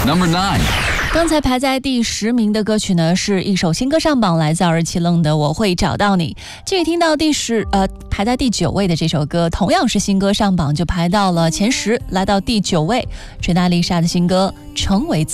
Number 9. 刚才排在第10名的歌曲呢，是一首新歌上榜，来自耳其愣的《我会找到你》。继续听到排在第9位的这首歌，同样是新歌上榜，就排到了前10，来到第9位，锤娜丽莎的新歌《成为自己》。